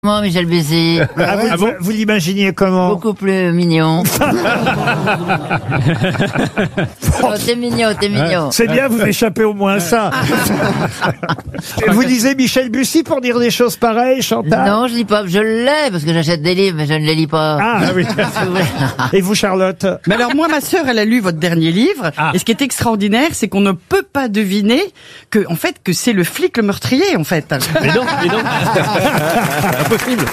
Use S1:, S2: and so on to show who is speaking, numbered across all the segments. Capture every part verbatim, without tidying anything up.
S1: Moi, Michel Bussy.
S2: Ah, vous,
S3: Ah bon
S2: vous l'imaginiez comment?
S1: Beaucoup plus mignon. Oh, t'es mignon, t'es mignon.
S2: C'est bien, vous échappez au moins à ça. Vous lisez Michel Bussy pour dire des choses pareilles, Chantal?
S1: Non, je lis pas. Je l'ai parce que j'achète des livres, mais je ne les lis pas.
S2: Ah oui. Et vous, Charlotte?
S4: Mais alors moi, ma sœur, elle a lu votre dernier livre,
S2: Ah.
S4: et ce qui est extraordinaire, c'est qu'on ne peut pas deviner que, en fait, que c'est le flic le meurtrier, en fait.
S3: Mais non, mais non. Impossible.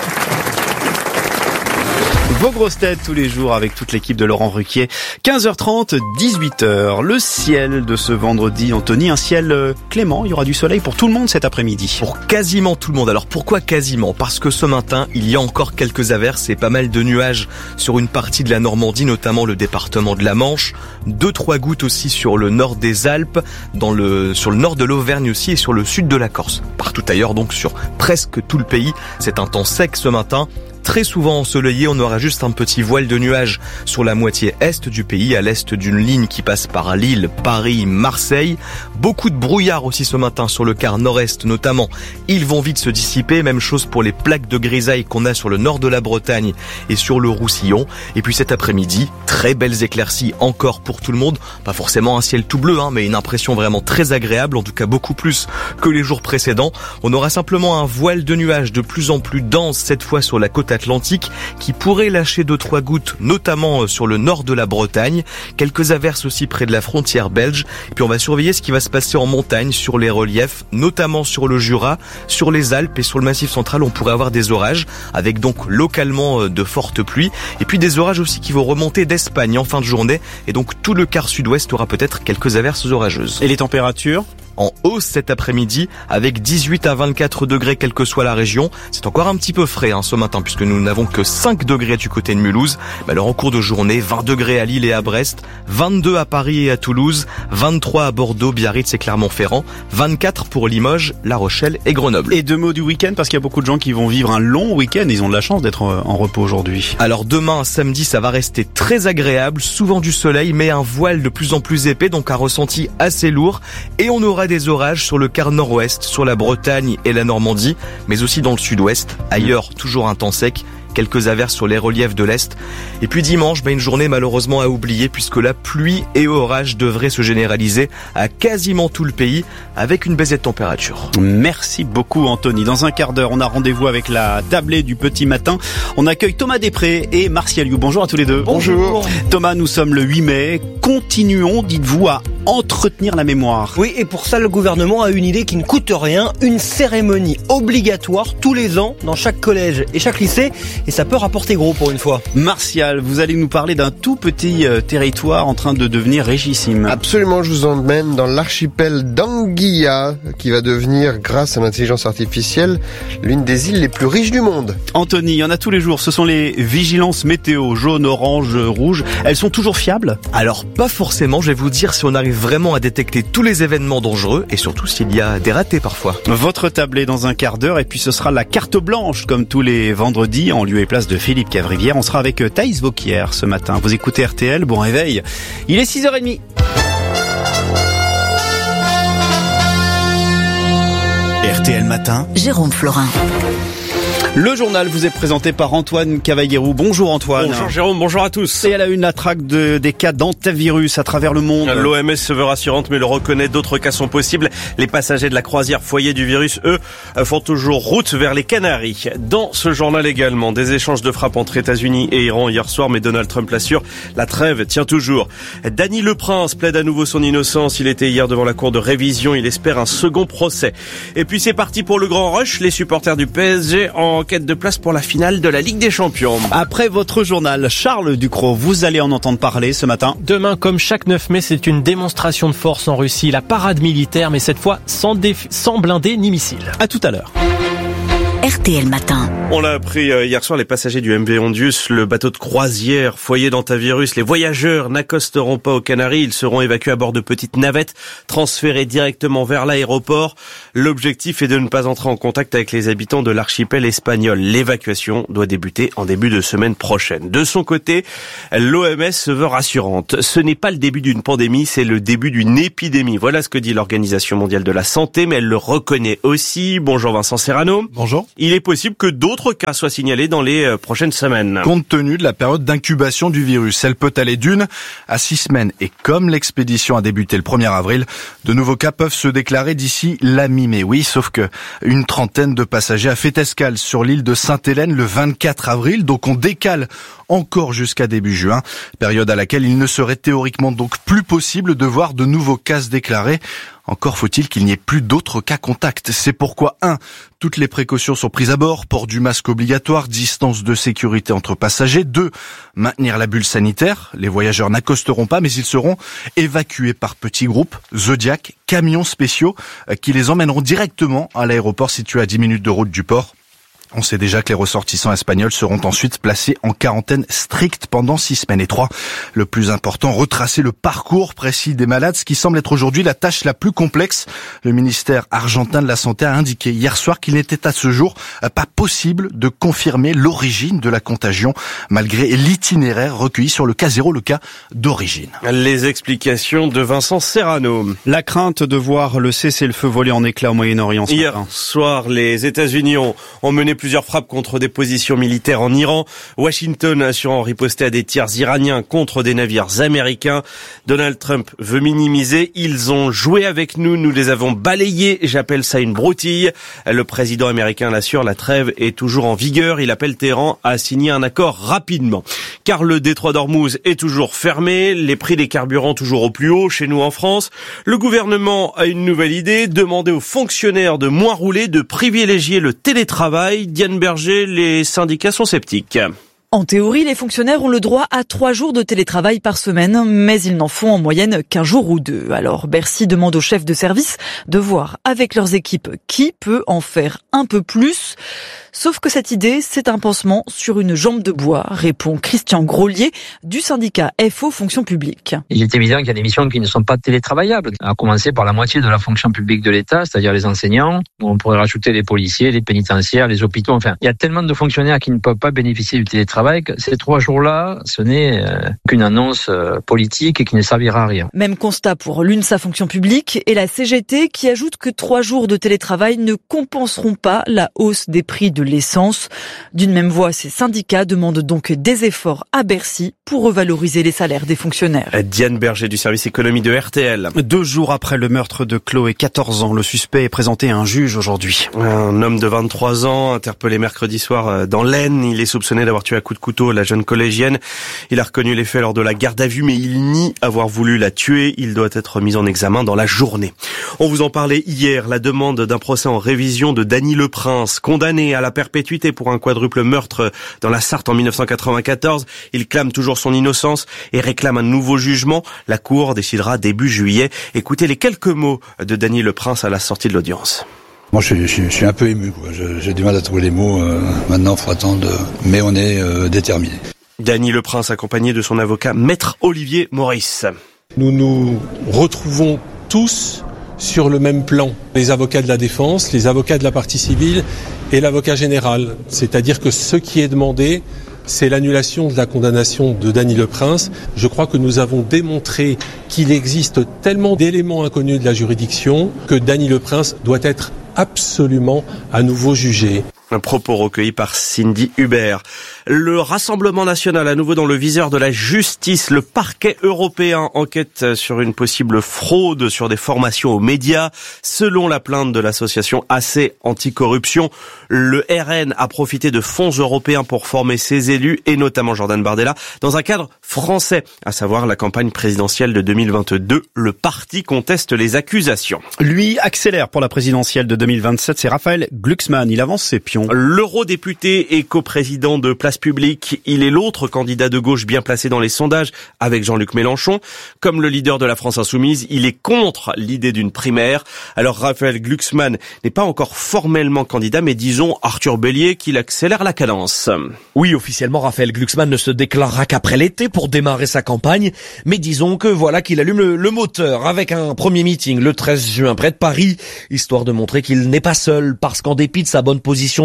S3: Vos grosses têtes tous les jours avec toute l'équipe de Laurent Ruquier. quinze heures trente, dix-huit heures. Le ciel de ce vendredi, Anthony, un ciel euh, clément. Il y aura du soleil pour tout le monde cet après-midi.
S5: Pour quasiment tout le monde. Alors pourquoi quasiment? Parce que ce matin, il y a encore quelques averses et pas mal de nuages sur une partie de la Normandie, notamment le département de la Manche. Deux, trois gouttes aussi sur le nord des Alpes, dans le, sur le nord de l'Auvergne aussi et sur le sud de la Corse. Partout ailleurs, donc sur presque tout le pays. C'est un temps sec ce matin. Très souvent ensoleillé, on aura juste un petit voile de nuages sur la moitié est du pays, à l'est d'une ligne qui passe par Lille, Paris, Marseille. Beaucoup de brouillard aussi ce matin sur le quart nord-est notamment. Ils vont vite se dissiper, même chose pour les plaques de grisaille qu'on a sur le nord de la Bretagne et sur le Roussillon. Et puis cet après-midi, très belles éclaircies encore pour tout le monde. Pas forcément un ciel tout bleu, hein, mais une impression vraiment très agréable, en tout cas beaucoup plus que les jours précédents. On aura simplement un voile de nuages de plus en plus dense, cette fois sur la côte Atlantique, qui pourrait lâcher deux trois gouttes, notamment sur le nord de la Bretagne. Quelques averses aussi près de la frontière belge. Et puis on va surveiller ce qui va se passer en montagne sur les reliefs, notamment sur le Jura, sur les Alpes et sur le Massif central. On pourrait avoir des orages, avec donc localement de fortes pluies. Et puis des orages aussi qui vont remonter d'Espagne en fin de journée. Et donc tout le quart sud-ouest aura peut-être quelques averses orageuses.
S3: Et les températures ?
S5: En hausse cet après-midi, avec dix-huit à vingt-quatre degrés quelle que soit la région. C'est encore un petit peu frais hein, ce matin, puisque nous n'avons que cinq degrés du côté de Mulhouse. Mais alors en cours de journée, vingt degrés à Lille et à Brest, vingt-deux à Paris et à Toulouse, vingt-trois à Bordeaux, Biarritz et Clermont-Ferrand, vingt-quatre pour Limoges, La Rochelle et Grenoble.
S3: Et deux mots du week-end, parce qu'il y a beaucoup de gens qui vont vivre un long week-end. Ils ont de la chance d'être en repos aujourd'hui.
S5: Alors demain, samedi, ça va rester très agréable, souvent du soleil, mais un voile de plus en plus épais, donc un ressenti assez lourd. Et on aura des orages sur le quart nord-ouest, sur la Bretagne et la Normandie, mais aussi dans le sud-ouest. Ailleurs, toujours un temps sec. Quelques averses sur les reliefs de l'Est. Et puis dimanche, bah une journée malheureusement à oublier puisque la pluie et orage devraient se généraliser à quasiment tout le pays avec une baisse de température.
S3: Merci beaucoup Anthony. Dans un quart d'heure, on a rendez-vous avec la tablée du petit matin. On accueille Thomas Després et Martial You. Bonjour à tous les deux.
S6: Bonjour.
S3: Thomas, nous sommes le huit mai. Continuons, dites-vous, à entretenir la mémoire.
S6: Oui, et pour ça, le gouvernement a une idée qui ne coûte rien, une cérémonie obligatoire tous les ans dans chaque collège et chaque lycée. Et ça peut rapporter gros pour une fois.
S3: Martial, vous allez nous parler d'un tout petit euh, territoire en train de devenir richissime.
S7: Absolument, je vous emmène dans l'archipel d'Anguilla, qui va devenir, grâce à l'intelligence artificielle, l'une des îles les plus riches du monde.
S3: Anthony, il y en a tous les jours. Ce sont les vigilances météo, jaune, orange, rouge. Elles sont toujours fiables ?
S5: Alors pas forcément, je vais vous dire si on arrive vraiment à détecter tous les événements dangereux et surtout s'il y a des ratés parfois.
S3: Votre tablée dans un quart d'heure et puis ce sera la carte blanche comme tous les vendredis en lieu et place de Philippe Cavrivière. On sera avec Thaïs Vauquier ce matin. Vous écoutez R T L, bon réveil. Il est six heures trente. R T L Matin.
S8: Jérôme Florin.
S3: Le journal vous est présenté par Antoine Cavallierou. Bonjour Antoine.
S9: Bonjour Jérôme, bonjour à tous.
S3: Et à la une, la traque de, des cas d'antivirus à travers le monde.
S9: L'O M S se veut rassurante mais le reconnaît, d'autres cas sont possibles. Les passagers de la croisière foyer du virus, eux, font toujours route vers les Canaries. Dans ce journal également, des échanges de frappes entre États-Unis et Iran hier soir, mais Donald Trump l'assure, la trêve tient toujours. Danny Leprince plaide à nouveau son innocence. Il était hier devant la cour de révision, il espère un second procès. Et puis c'est parti pour le grand rush, les supporters du P S G en quête de place pour la finale de la Ligue des Champions.
S3: Après votre journal, Charles Ducrot, vous allez en entendre parler ce matin.
S10: Demain, comme chaque neuf mai, c'est une démonstration de force en Russie, la parade militaire, mais cette fois sans, déf- sans blindés ni missiles.
S3: À tout à l'heure.
S8: R T L Matin.
S9: On l'a appris hier soir, les passagers du M V Ondius, le bateau de croisière foyer d'antivirus, les voyageurs n'accosteront pas aux Canaries, ils seront évacués à bord de petites navettes, transférés directement vers l'aéroport. L'objectif est de ne pas entrer en contact avec les habitants de l'archipel espagnol. L'évacuation doit débuter en début de semaine prochaine. De son côté, l'O M S se veut rassurante. Ce n'est pas le début d'une pandémie, c'est le début d'une épidémie. Voilà ce que dit l'Organisation mondiale de la santé, mais elle le reconnaît aussi. Bonjour Vincent Serrano.
S11: Bonjour.
S9: il est possible que d'autres cas soient signalés dans les prochaines semaines.
S11: Compte tenu de la période d'incubation du virus, elle peut aller d'une à six semaines. Et comme l'expédition a débuté le premier avril, de nouveaux cas peuvent se déclarer d'ici la mi-mai. Oui, sauf que une trentaine de passagers a fait escale sur l'île de Sainte-Hélène le vingt-quatre avril, donc on décale encore jusqu'à début juin, période à laquelle il ne serait théoriquement donc plus possible de voir de nouveaux cas se déclarer. Encore faut-il qu'il n'y ait plus d'autres cas contacts. C'est pourquoi, un, toutes les précautions sont prises à bord, port du masque obligatoire, distance de sécurité entre passagers. Deux, maintenir la bulle sanitaire. Les voyageurs n'accosteront pas, mais ils seront évacués par petits groupes, Zodiac, camions spéciaux, qui les emmèneront directement à l'aéroport situé à dix minutes de route du port. On sait déjà que les ressortissants espagnols seront ensuite placés en quarantaine stricte pendant six semaines. Et trois, le plus important, retracer le parcours précis des malades, ce qui semble être aujourd'hui la tâche la plus complexe. Le ministère argentin de la Santé a indiqué hier soir qu'il n'était à ce jour pas possible de confirmer l'origine de la contagion, malgré l'itinéraire recueilli sur le cas zéro, le cas d'origine.
S9: Les explications de Vincent Serrano.
S3: La crainte de voir le cessez-le-feu voler en éclats au Moyen-Orient ce
S9: Hier
S3: matin.
S9: soir, les États-Unis ont, ont mené plusieurs frappes contre des positions militaires en Iran. Washington assurant riposter à des tirs iraniens contre des navires américains. Donald Trump veut minimiser. Ils ont joué avec nous, nous les avons balayés. J'appelle ça une broutille. Le président américain l'assure, la trêve est toujours en vigueur. Il appelle Téhéran à signer un accord rapidement. Car le détroit d'Ormuz est toujours fermé. Les prix des carburants toujours au plus haut chez nous en France. Le gouvernement a une nouvelle idée. Demander aux fonctionnaires de moins rouler, de privilégier le télétravail. Diane Berger, les syndicats sont sceptiques.
S12: En théorie, les fonctionnaires ont le droit à trois jours de télétravail par semaine, mais ils n'en font en moyenne qu'un jour ou deux. Alors Bercy demande aux chefs de service de voir avec leurs équipes qui peut en faire un peu plus. Sauf que cette idée, c'est un pansement sur une jambe de bois, répond Christian Grolier du syndicat F O Fonction publique.
S13: Il est évident qu'il y a des missions qui ne sont pas télétravaillables, à commencer par la moitié de la fonction publique de l'État, c'est-à-dire les enseignants. On pourrait rajouter les policiers, les pénitentiaires, les hôpitaux. Enfin, il y a tellement de fonctionnaires qui ne peuvent pas bénéficier du télétravail que ces trois jours-là, ce n'est euh, qu'une annonce euh, politique et qui ne servira à rien.
S12: Même constat pour l'UNSA Fonction publique et la C G T qui ajoute que trois jours de télétravail ne compenseront pas la hausse des prix de l'essence. D'une même voix, ces syndicats demandent donc des efforts à Bercy pour revaloriser les salaires des fonctionnaires.
S9: Diane Berger du service économie de R T L.
S3: Deux jours après le meurtre de Chloé, quatorze ans, le suspect est présenté à un juge aujourd'hui.
S9: Un homme de vingt-trois ans, interpellé mercredi soir dans l'Aisne. Il est soupçonné d'avoir tué à coups de couteau la jeune collégienne. Il a reconnu les faits lors de la garde à vue, mais il nie avoir voulu la tuer. Il doit être mis en examen dans la journée. On vous en parlait hier, la demande d'un procès en révision de Dany Leprince, condamné à la perpétuité pour un quadruple meurtre dans la Sarthe en mille neuf cent quatre-vingt-quatorze. Il clame toujours son innocence et réclame un nouveau jugement. La Cour décidera début juillet. Écoutez les quelques mots de Dany Leprince à la sortie de l'audience.
S14: Moi, je, je, je suis un peu ému, quoi. Je, j'ai du mal à trouver les mots. Euh, maintenant, il faut attendre, mais on est euh, déterminé.
S9: Dany Leprince, accompagné de son avocat, Maître Olivier Maurice.
S15: Nous nous retrouvons tous sur le même plan. Les avocats de la défense, les avocats de la partie civile et l'avocat général. C'est-à-dire que ce qui est demandé, c'est l'annulation de la condamnation de Dany Leprince. Je crois que nous avons démontré qu'il existe tellement d'éléments inconnus de la juridiction que Dany Leprince doit être absolument à nouveau jugé.
S9: Un propos recueilli par Cindy Hubert. Le Rassemblement national à nouveau dans le viseur de la justice. Le parquet européen enquête sur une possible fraude sur des formations aux médias. Selon la plainte de l'association A C Anticorruption, le R N a profité de fonds européens pour former ses élus et notamment Jordan Bardella dans un cadre français, à savoir la campagne présidentielle de deux mille vingt-deux. Le parti conteste les accusations.
S3: Lui accélère pour la présidentielle de deux mille vingt-sept. C'est Raphaël Glucksmann. Il avance ses pions.
S9: L'eurodéputé et coprésident de Place Publique, il est l'autre candidat de gauche bien placé dans les sondages avec Jean-Luc Mélenchon. Comme le leader de la France Insoumise, il est contre l'idée d'une primaire. Alors Raphaël Glucksmann n'est pas encore formellement candidat, mais disons Arthur Bélier qu'il accélère la cadence.
S16: Oui, officiellement, Raphaël Glucksmann ne se déclarera qu'après l'été pour démarrer sa campagne, mais disons que voilà qu'il allume le, le moteur avec un premier meeting le treize juin près de Paris, histoire de montrer qu'il n'est pas seul, parce qu'en dépit de sa bonne position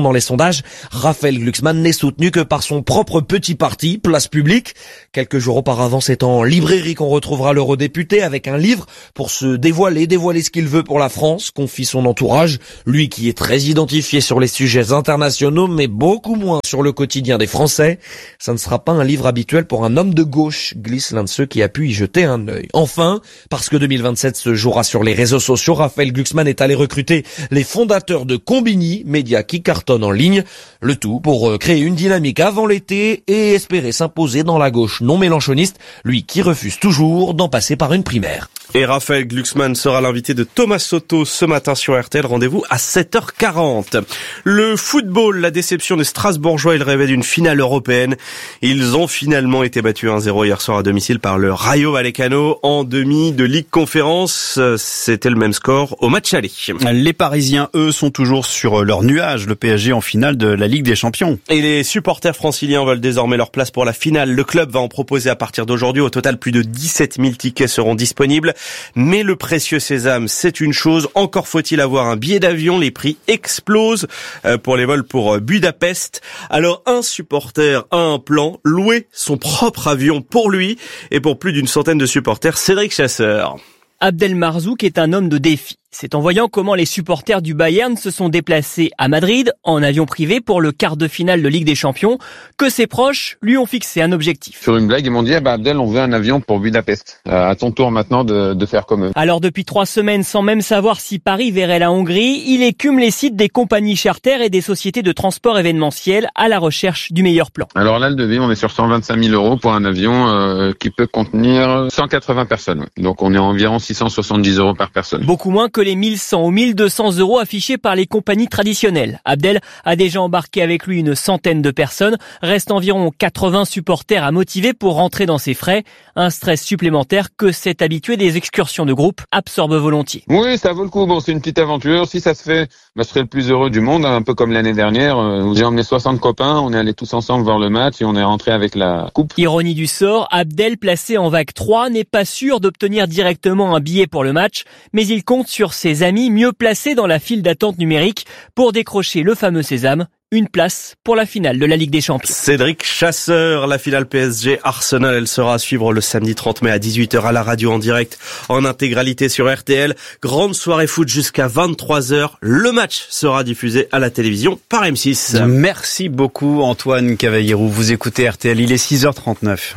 S16: dans les sondages, Raphaël Glucksmann n'est soutenu que par son propre petit parti, Place Publique. Quelques jours auparavant, c'est en librairie qu'on retrouvera l'eurodéputé avec un livre pour se dévoiler, dévoiler ce qu'il veut pour la France, confie son entourage. Lui qui est très identifié sur les sujets internationaux, mais beaucoup moins sur le quotidien des Français. Ça ne sera pas un livre habituel pour un homme de gauche, glisse l'un de ceux qui a pu y jeter un œil. Enfin, parce que deux mille vingt-sept se jouera sur les réseaux sociaux, Raphaël Glucksmann est allé recruter les fondateurs de Combini, média qui cartonne en ligne. Le tout pour créer une dynamique avant l'été et espérer s'imposer dans la gauche non mélenchoniste, lui qui refuse toujours d'en passer par une primaire.
S9: Et Raphaël Glucksmann sera l'invité de Thomas Soto ce matin sur R T L. Rendez-vous à sept heures quarante. Le football, la déception des Strasbourgeois, ils rêvaient d'une finale européenne. Ils ont finalement été battus un zéro hier soir à domicile par le Rayo Vallecano en demi de Ligue Conférence. C'était le même score au match aller.
S3: Les Parisiens, eux, sont toujours sur leur nuage. Le P S G en finale de la Ligue des Champions.
S9: Et les supporters franciliens veulent désormais leur place pour la finale. Le club va en proposer à partir d'aujourd'hui. Au total, plus de dix-sept mille tickets seront disponibles. Mais le précieux sésame, c'est une chose. Encore faut-il avoir un billet d'avion. Les prix explosent pour les vols pour Budapest. Alors, un supporter a un plan, louer son propre avion pour lui et pour plus d'une centaine de supporters. Cédric Chasseur.
S17: Abdel Marzouk est un homme de défi. C'est en voyant comment les supporters du Bayern se sont déplacés à Madrid en avion privé pour le quart de finale de Ligue des Champions que ses proches lui ont fixé un objectif.
S18: Sur une blague, ils m'ont dit ah bah Abdel, on veut un avion pour Budapest. Euh, à ton tour maintenant de, de faire comme eux.
S17: Alors depuis trois semaines, sans même savoir si Paris verrait la Hongrie, il écume les sites des compagnies charter et des sociétés de transport événementiel à la recherche du meilleur plan.
S18: Alors là, le devis, on est sur cent vingt-cinq mille euros pour un avion euh, qui peut contenir cent quatre-vingts personnes. Donc on est à environ six cent soixante-dix euros par personne.
S17: Beaucoup moins que les mille cent ou mille deux cents euros affichés par les compagnies traditionnelles. Abdel a déjà embarqué avec lui une centaine de personnes. Reste environ quatre-vingts supporters à motiver pour rentrer dans ses frais. Un stress supplémentaire que cet habitué des excursions de groupe absorbe volontiers.
S18: Oui, ça vaut le coup. Bon, c'est une petite aventure. Si ça se fait, bah, je serai le plus heureux du monde, un peu comme l'année dernière où j'ai emmené soixante copains. On est allés tous ensemble voir le match et on est rentré avec la coupe.
S17: Ironie du sort, Abdel, placé en vague trois, n'est pas sûr d'obtenir directement un billet pour le match, mais il compte sur ses amis mieux placés dans la file d'attente numérique pour décrocher le fameux sésame, une place pour la finale de la Ligue des Champions.
S9: Cédric Chasseur, la finale P S G Arsenal, elle sera à suivre le samedi trente mai à dix-huit heures à la radio en direct, en intégralité sur R T L. Grande soirée foot jusqu'à vingt-trois heures. Le match sera diffusé à la télévision par M six.
S3: Merci beaucoup Antoine Cavallero. Vous écoutez R T L, il est six heures trente-neuf.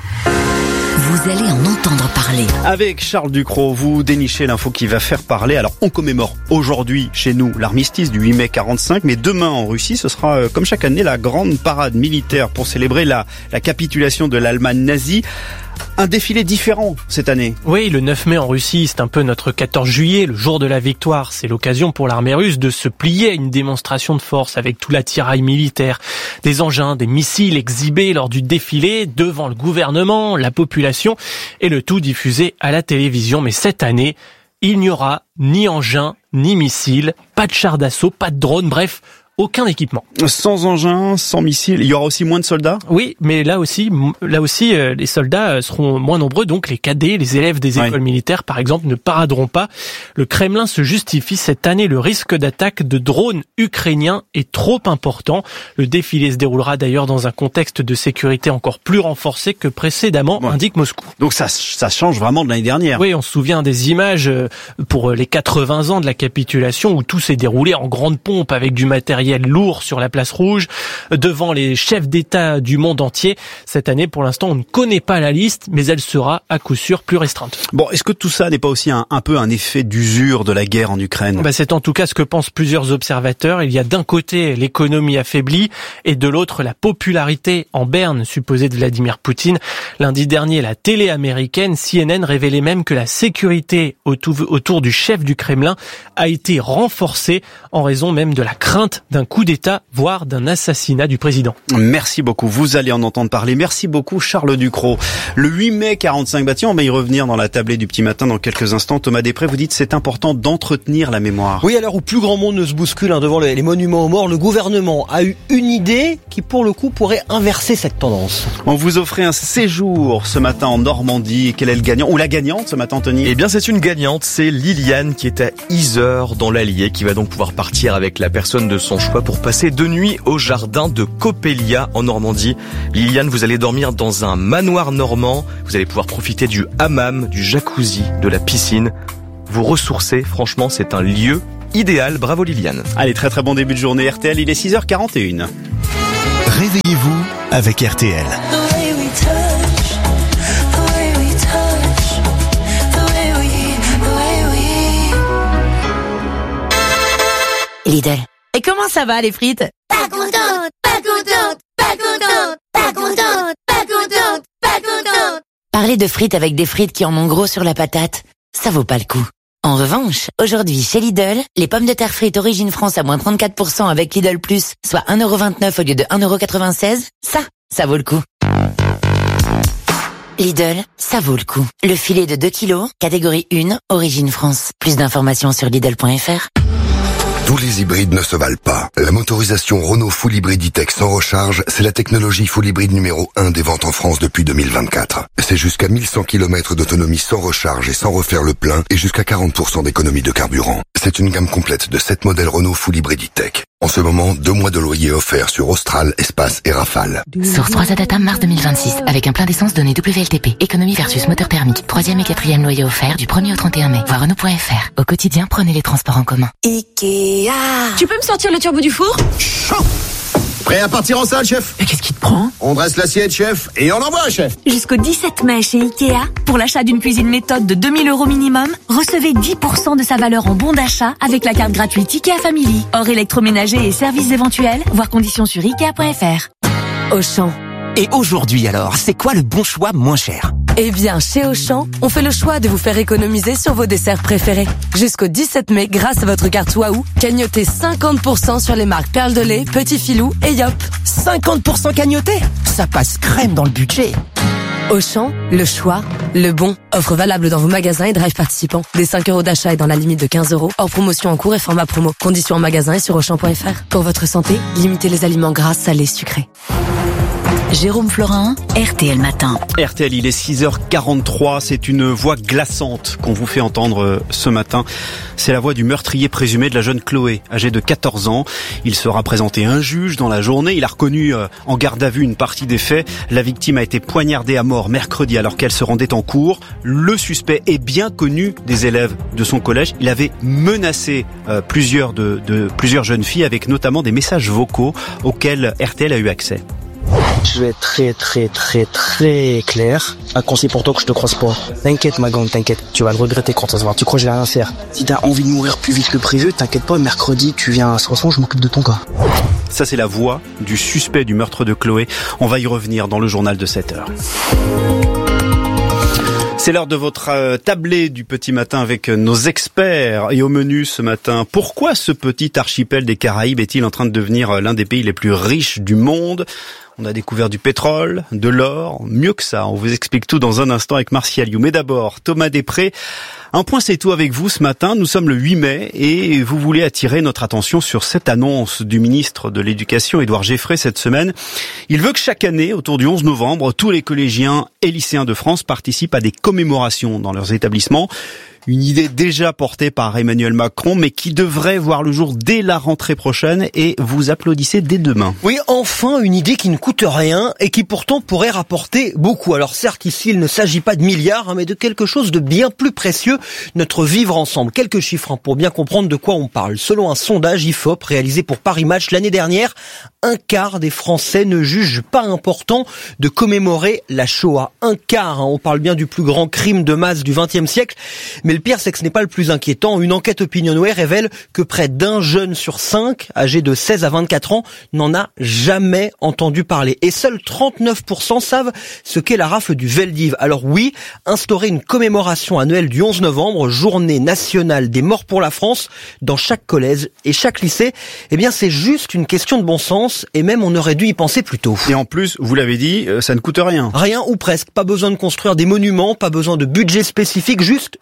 S8: Vous allez en entendre parler.
S3: Avec Charles Ducrot, vous dénichez l'info qui va faire parler. Alors, on commémore aujourd'hui, chez nous, l'armistice du huit mai quarante-cinq, mais demain, en Russie, ce sera, euh, comme chaque année, la grande parade militaire pour célébrer la, la capitulation de l'Allemagne nazie. Un défilé différent cette année.
S10: Oui, le neuf mai en Russie, c'est un peu notre quatorze juillet, le jour de la victoire. C'est l'occasion pour l'armée russe de se plier à une démonstration de force avec tout l'attirail militaire. Des engins, des missiles exhibés lors du défilé devant le gouvernement, la population et le tout diffusé à la télévision. Mais cette année, il n'y aura ni engins, ni missiles, pas de chars d'assaut, pas de drones, bref... aucun équipement.
S3: Sans engins, sans missiles, il y aura aussi moins de soldats ?
S10: Oui, mais là aussi, là aussi, euh, les soldats seront moins nombreux, donc les cadets, les élèves des écoles oui. militaires, par exemple, ne paraderont pas. Le Kremlin se justifie cette année. Le risque d'attaque de drones ukrainiens est trop important. Le défilé se déroulera d'ailleurs dans un contexte de sécurité encore plus renforcé que précédemment, ouais. indique Moscou.
S3: Donc ça, ça change vraiment de l'année dernière.
S10: Oui, on se souvient des images pour les quatre-vingts ans de la capitulation où tout s'est déroulé en grande pompe avec du matériel lourd sur la place rouge, devant les chefs d'État du monde entier. Cette année, pour l'instant, on ne connaît pas la liste, mais elle sera à coup sûr plus restreinte.
S3: Bon, est-ce que tout ça n'est pas aussi un, un peu un effet d'usure de la guerre en Ukraine ?
S10: Bah, c'est en tout cas ce que pensent plusieurs observateurs. Il y a d'un côté l'économie affaiblie et de l'autre la popularité en berne supposée de Vladimir Poutine. Lundi dernier, la télé américaine C N N révélait même que la sécurité autour du chef du Kremlin a été renforcée en raison même de la crainte d'un coup d'État, voire d'un assassinat du président.
S3: Merci beaucoup, vous allez en entendre parler. Merci beaucoup Charles Ducrot. Le huit mai quarante-cinq, bah tiens, on va y revenir dans la tablée du petit matin dans quelques instants. Thomas Després, vous dites c'est important d'entretenir la mémoire.
S6: Oui, à l'heure où plus grand monde ne se bouscule hein, devant les, les monuments aux morts, le gouvernement a eu une idée qui pour le coup pourrait inverser cette tendance.
S3: On vous offrait un séjour ce matin en Normandie. Quel est le gagnant ou la gagnante ce matin, Tony ?
S5: Eh bien c'est une gagnante, c'est Liliane qui est à Yzeure dans l'Allier, qui va donc pouvoir partir avec la personne de son choix pour passer deux nuits au jardin de Coppelia en Normandie. Liliane, vous allez dormir dans un manoir normand. Vous allez pouvoir profiter du hammam, du jacuzzi, de la piscine. Vous ressourcer, franchement, c'est un lieu idéal. Bravo Liliane.
S3: Allez, très très bon début de journée R T L, il est six heures quarante et une.
S19: Réveillez-vous avec R T L.
S20: Lidl. Et comment ça va les frites?
S21: Pas contente, pas contente, pas contente, pas contente, pas contente, pas contente.
S20: Parler de frites avec des frites qui en ont gros sur la patate, ça vaut pas le coup. En revanche, aujourd'hui chez Lidl, les pommes de terre frites Origine France à moins trente-quatre pour cent avec Lidl Plus, soit un euro vingt-neuf au lieu de un euro quatre-vingt-seize, ça, ça vaut le coup. Lidl, ça vaut le coup. Le filet de deux kilos, catégorie un, Origine France. Plus d'informations sur Lidl point F R.
S22: Tous les hybrides ne se valent pas. La motorisation Renault Full Hybrid E-Tech sans recharge, c'est la technologie Full Hybrid numéro un des ventes en France depuis deux mille vingt-quatre. C'est jusqu'à mille cent kilomètres d'autonomie sans recharge et sans refaire le plein et jusqu'à quarante pour cent d'économie de carburant. C'est une gamme complète de sept modèles Renault Full Hybrid E-Tech. En ce moment, deux mois de loyer offerts sur Austral, Espace et Rafale.
S20: Source trois Adata mars deux mille vingt-six, avec un plein d'essence donné W L T P. Économie versus moteur thermique. Troisième et quatrième loyer offert du premier au trente et un mai. Voir Renault point F R. Au quotidien, prenez les transports en commun.
S21: Ikea.
S23: Tu peux me sortir le turbo du four?
S24: Chaud. Prêt à partir en salle, chef?
S23: Mais qu'est-ce qui te prend?
S24: On dresse l'assiette, chef, et on envoie, chef.
S23: Jusqu'au dix-sept mai chez Ikea, pour l'achat d'une cuisine méthode de deux mille euros minimum, recevez dix pour cent de sa valeur en bon d'achat avec la carte gratuite Ikea Family. Hors électroménager et services éventuels, voir conditions sur Ikea point F R.
S25: Auchan. Et aujourd'hui alors, c'est quoi le bon choix moins cher?
S26: Eh bien, chez Auchan, on fait le choix de vous faire économiser sur vos desserts préférés. Jusqu'au dix-sept mai, grâce à votre carte Waouh, cagnotez cinquante pour cent sur les marques Perle de lait, Petit Filou et Yop.
S25: cinquante pour cent cagnoté? Ça passe crème dans le budget.
S26: Auchan, le choix, le bon. Offre valable dans vos magasins et drive participants. Des cinq euros d'achat et dans la limite de quinze euros. Hors promotion en cours et format promo. Conditions en magasin et sur Auchan point F R. Pour votre santé, limitez les aliments gras, salés, sucrés.
S8: Jérôme Florin, R T L Matin.
S3: R T L, il est six heures quarante-trois, c'est une voix glaçante qu'on vous fait entendre ce matin. C'est la voix du meurtrier présumé de la jeune Chloé, âgée de quatorze ans. Il sera présenté à un juge dans la journée. Il a reconnu en garde à vue une partie des faits. La victime a été poignardée à mort mercredi alors qu'elle se rendait en cours. Le suspect est bien connu des élèves de son collège. Il avait menacé euh, plusieurs, de, de, plusieurs jeunes filles avec notamment des messages vocaux auxquels R T L a eu accès.
S27: Je vais être très très très très clair. Un conseil pour toi que je te croise pas. T'inquiète ma gang, t'inquiète. Tu vas le regretter quand ça se voit. Tu crois que je vais rien faire. Si t'as envie de mourir plus vite que prévu, t'inquiète pas, mercredi tu viens à Soissons, je m'occupe de ton cas.
S3: Ça c'est la voix du suspect du meurtre de Chloé. On va y revenir dans le journal de sept heures. C'est l'heure de votre euh, tablé du petit matin avec nos experts. Et au menu ce matin, pourquoi ce petit archipel des Caraïbes est-il en train de devenir l'un des pays les plus riches du monde ? On a découvert du pétrole, de l'or, mieux que ça. On vous explique tout dans un instant avec Martial You. Mais d'abord, Thomas Després. Un point c'est tout avec vous ce matin. Nous sommes le huit mai et vous voulez attirer notre attention sur cette annonce du ministre de l'Éducation, Édouard Geffray, cette semaine. Il veut que chaque année, autour du onze novembre, tous les collégiens et lycéens de France participent à des commémorations dans leurs établissements. Une idée déjà portée par Emmanuel Macron, mais qui devrait voir le jour dès la rentrée prochaine, et vous applaudissez dès demain.
S6: Oui, enfin, une idée qui ne coûte rien et qui pourtant pourrait rapporter beaucoup. Alors certes, ici, il ne s'agit pas de milliards, hein, mais de quelque chose de bien plus précieux, notre vivre ensemble. Quelques chiffres hein, pour bien comprendre de quoi on parle. Selon un sondage I F O P réalisé pour Paris Match l'année dernière, un quart des Français ne jugent pas important de commémorer la Shoah. Un quart, hein, on parle bien du plus grand crime de masse du vingtième siècle, mais le pire, c'est que ce n'est pas le plus inquiétant. Une enquête Opinionway révèle que près d'un jeune sur cinq, âgé de seize à vingt-quatre ans, n'en a jamais entendu parler. Et seuls trente-neuf pour cent savent ce qu'est la rafle du Veldiv. Alors oui, instaurer une commémoration annuelle du onze novembre, journée nationale des morts pour la France, dans chaque collège et chaque lycée, eh bien c'est juste une question de bon sens, et même on aurait dû y penser plus tôt.
S3: Et en plus, vous l'avez dit, ça ne coûte rien.
S6: Rien ou presque. Pas besoin de construire des monuments, pas besoin de budget spécifique, juste une heure.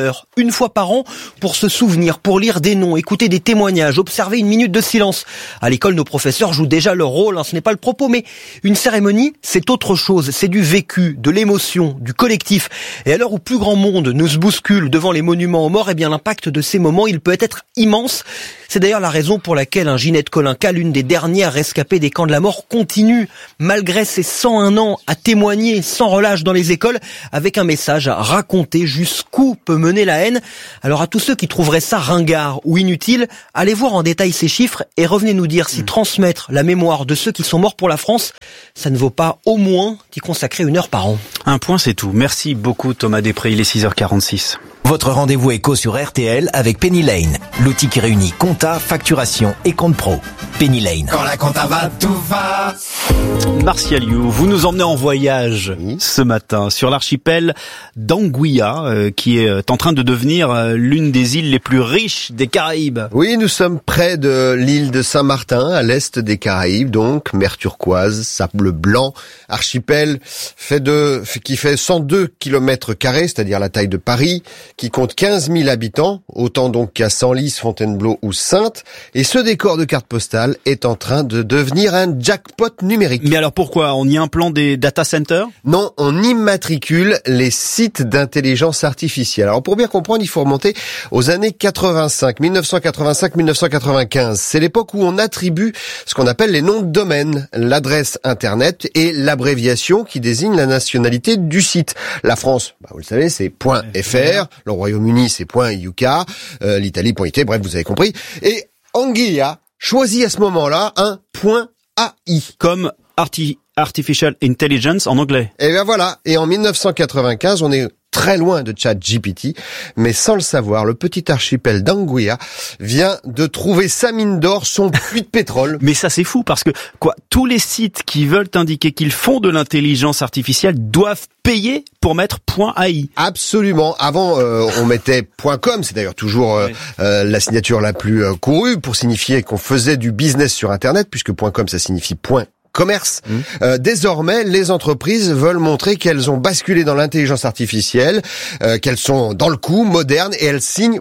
S6: heure, une fois par an, pour se souvenir, pour lire des noms, écouter des témoignages, observer une minute de silence. À l'école, nos professeurs jouent déjà leur rôle, hein, ce n'est pas le propos, mais une cérémonie, c'est autre chose. C'est du vécu, de l'émotion, du collectif. Et à l'heure où plus grand monde ne se bouscule devant les monuments aux morts, eh bien l'impact de ces moments, il peut être immense. C'est d'ailleurs la raison pour laquelle un Ginette Kolinka, l'une des dernières rescapées des camps de la mort, continue, malgré ses cent un ans, à témoigner sans relâche dans les écoles, avec un message à raconter jusqu'où peut mener la haine. Alors à tous ceux qui trouveraient ça ringard ou inutile, allez voir en détail ces chiffres et revenez nous dire si mmh. transmettre la mémoire de ceux qui sont morts pour la France, ça ne vaut pas au moins d'y consacrer une heure par an.
S3: Un point, c'est tout. Merci beaucoup Thomas Després, il est six heures quarante-six.
S25: Votre rendez-vous éco sur R T L avec Penny Lane, l'outil qui réunit compta, facturation et compte pro. Penny Lane.
S24: Quand la compta va, tout va.
S3: Martial You, vous nous emmenez en voyage oui. ce matin sur l'archipel d'Anguilla, euh, qui est en train de devenir euh, l'une des îles les plus riches des Caraïbes.
S1: Oui, nous sommes près de l'île de Saint-Martin, à l'est des Caraïbes, donc mer turquoise, sable blanc, archipel fait de, qui fait cent deux kilomètres carrés, c'est-à-dire la taille de Paris, qui compte quinze mille habitants, autant donc qu'à Senlis, Fontainebleau ou Saintes, et ce décor de carte postale est en train de devenir un jackpot numérique.
S3: Mais alors pourquoi? On y implante des data centers?
S1: Non, on immatricule les sites d'intelligence artificielle. Alors pour bien comprendre, il faut remonter aux années quatre-vingt-cinq, mille neuf cent quatre-vingt-cinq mille neuf cent quatre-vingt-quinze. C'est l'époque où on attribue ce qu'on appelle les noms de domaine, l'adresse internet et l'abréviation qui désigne la nationalité du site. La France, bah vous le savez, c'est .fr. Le Royaume-Uni, c'est .uk, euh, l'Italie, .it, bref, vous avez compris. Et Anguilla choisit à ce moment-là un .ai.
S3: Comme arti- Artificial Intelligence en anglais.
S1: Et bien voilà. Et en mille neuf cent quatre-vingt-quinze, on est très loin de ChatGPT, mais sans le savoir, le petit archipel d'Anguilla vient de trouver sa mine d'or, son puits de pétrole.
S3: Mais ça c'est fou parce que quoi, tous les sites qui veulent indiquer qu'ils font de l'intelligence artificielle doivent payer pour mettre .ai.
S1: Absolument. Avant, euh, on mettait .com, c'est d'ailleurs toujours euh, euh, la signature la plus euh, courue pour signifier qu'on faisait du business sur Internet, puisque .com ça signifie point commerce. Mmh. Euh, désormais, les entreprises veulent montrer qu'elles ont basculé dans l'intelligence artificielle, euh, qu'elles sont dans le coup, modernes, et elles signent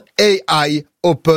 S1: .ai.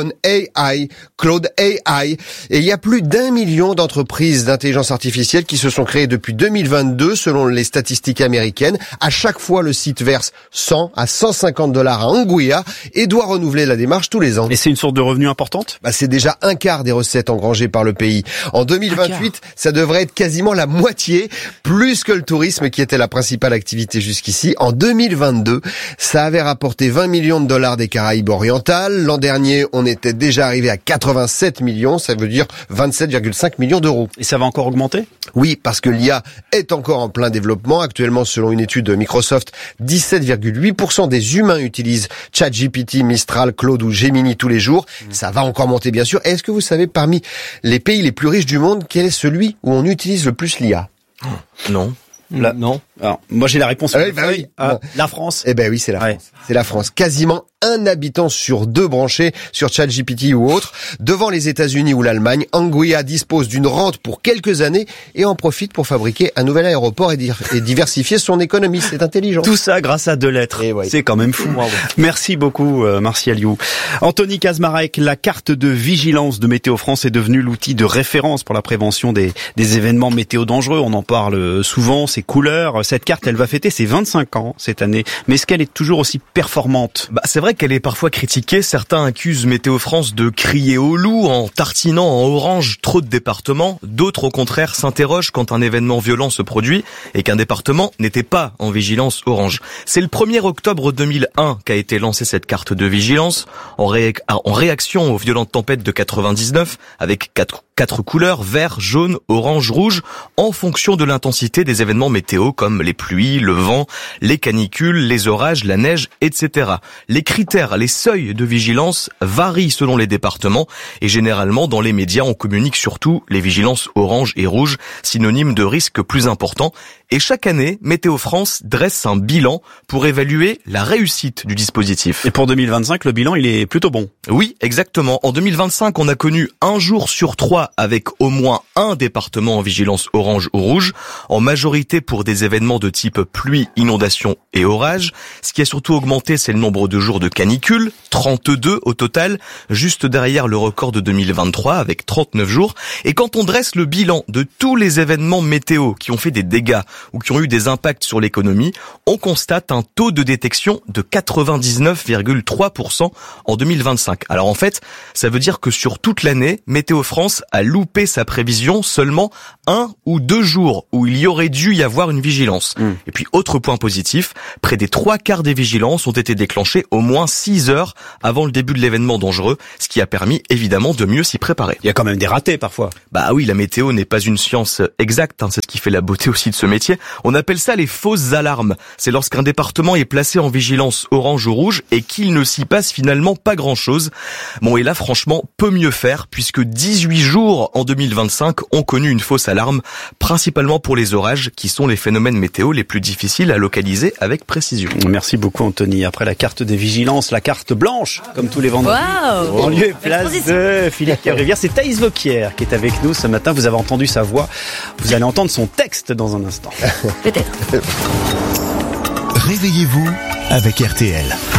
S1: OpenAI, Claude A I, et il y a plus d'un million d'entreprises d'intelligence artificielle qui se sont créées depuis deux mille vingt-deux selon les statistiques américaines. À chaque fois, le site verse cent à cent cinquante dollars à Anguilla et doit renouveler la démarche tous les ans.
S3: Et c'est une source de revenus importante?
S1: Bah, c'est déjà un quart des recettes engrangées par le pays. En deux mille vingt-huit, ça devrait être quasiment la moitié, plus que le tourisme qui était la principale activité jusqu'ici. En deux mille vingt-deux, ça avait rapporté vingt millions de dollars des Caraïbes orientales. L'an dernier, on était déjà arrivé à quatre-vingt-sept millions, ça veut dire vingt-sept virgule cinq millions d'euros.
S3: Et ça va encore augmenter?
S1: Oui, parce que l'I A est encore en plein développement. Actuellement, selon une étude de Microsoft, dix-sept virgule huit pour cent des humains utilisent ChatGPT, Mistral, Claude ou Gemini tous les jours. Mmh. Ça va encore monter, bien sûr. Et est-ce que vous savez, parmi les pays les plus riches du monde, quel est celui où on utilise le plus l'I A?
S5: Oh, non.
S3: La, non. Alors, moi j'ai la réponse.
S1: Ah oui, bah oui.
S3: Ah, la France.
S1: Eh ben oui, c'est la ouais. France. C'est la France. Quasiment un habitant sur deux branchés sur ChatGPT ou autre. Devant les États-Unis ou l'Allemagne, Anguilla dispose d'une rente pour quelques années et en profite pour fabriquer un nouvel aéroport et, dir- et diversifier son économie. C'est intelligent.
S3: Tout ça grâce à deux lettres.
S1: Ouais.
S3: C'est quand même fou. Merci beaucoup, euh, Martial You. Anthony Kazmarek, la carte de vigilance de Météo France est devenue l'outil de référence pour la prévention des, des événements météo dangereux. On en parle souvent. Ses couleurs. Cette carte, elle va fêter ses vingt-cinq ans cette année. Mais est-ce qu'elle est toujours aussi performante?
S5: Bah, c'est vrai qu'elle est parfois critiquée. Certains accusent Météo France de crier au loup en tartinant en orange trop de départements. D'autres, au contraire, s'interrogent quand un événement violent se produit et qu'un département n'était pas en vigilance orange. C'est le premier octobre deux mille un qu'a été lancée cette carte de vigilance en, ré... en réaction aux violentes tempêtes de quatre-vingt-dix-neuf avec quatre Quatre couleurs, vert, jaune, orange, rouge, en fonction de l'intensité des événements météo comme les pluies, le vent, les canicules, les orages, la neige, et cetera. Les critères, les seuils de vigilance varient selon les départements et généralement dans les médias on communique surtout les vigilances orange et rouge, synonymes de risques plus importants. Et chaque année, Météo France dresse un bilan pour évaluer la réussite du dispositif.
S3: Et pour deux mille vingt-cinq, le bilan il est plutôt bon.
S5: Oui, exactement. En deux mille vingt-cinq, on a connu un jour sur trois trois avec au moins un département en vigilance orange ou rouge, en majorité pour des événements de type pluie, inondation et orage. Ce qui a surtout augmenté, c'est le nombre de jours de canicule, trente-deux au total, juste derrière le record de deux mille vingt-trois avec trente-neuf jours. Et quand on dresse le bilan de tous les événements météo qui ont fait des dégâts ou qui ont eu des impacts sur l'économie, on constate un taux de détection de quatre-vingt-dix-neuf virgule trois pour cent en deux mille vingt-cinq. Alors en fait, ça veut dire que sur toute l'année, Météo France a loupé sa prévision seulement un ou deux jours où il y aurait dû y avoir une vigilance. Mmh. Et puis autre point positif, près des trois quarts des vigilances ont été déclenchées au moins six heures avant le début de l'événement dangereux, ce qui a permis évidemment de mieux s'y préparer.
S3: Il y a quand même des ratés parfois.
S5: Bah oui, la météo n'est pas une science exacte, hein, c'est ce qui fait la beauté aussi de ce métier. On appelle ça les fausses alarmes. C'est lorsqu'un département est placé en vigilance orange ou rouge et qu'il ne s'y passe finalement pas grand-chose. Bon, et là franchement, peut mieux faire puisque dix-huit jours en deux mille vingt-cinq ont connu une fausse alarme, principalement pour les orages qui sont les phénomènes météo les plus difficiles à localiser avec précision.
S3: Merci beaucoup Anthony. Après la carte des vigilances, la carte blanche, comme tous les vendredis.
S2: Wow.
S3: En lieu et place de Philippe Rivière, c'est Thaïs Vauquier qui est avec nous ce matin. Vous avez entendu sa voix. Vous allez entendre son texte dans un instant.
S2: Peut-être.
S19: Réveillez-vous avec R T L.